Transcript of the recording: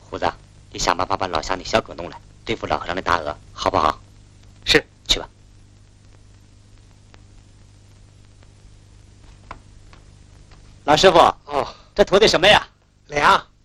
胡子，你想办法把老乡的小狗弄来，对付老和尚的大鹅，好不好？ 是， 去吧。老师傅， 哦， 这图的什么呀？ 梁，